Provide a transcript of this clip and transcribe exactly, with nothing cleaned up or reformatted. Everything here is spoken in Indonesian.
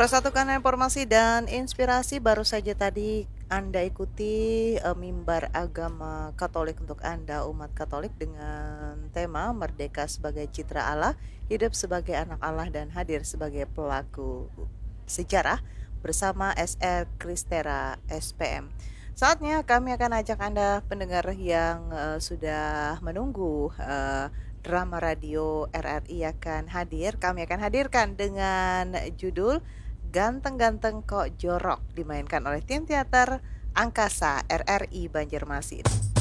Persatukan informasi dan inspirasi baru saja tadi Anda ikuti eh, mimbar agama Katolik untuk Anda umat Katolik dengan tema Merdeka sebagai Citra Allah, hidup sebagai anak Allah dan hadir sebagai pelaku sejarah bersama S R Kristera S P M. Saatnya kami akan ajak Anda pendengar yang eh, sudah menunggu eh, drama radio R R I akan hadir. Kami akan hadirkan dengan judul Ganteng-Ganteng Kok Jorok, dimainkan oleh tim teater Angkasa R R I Banjarmasin.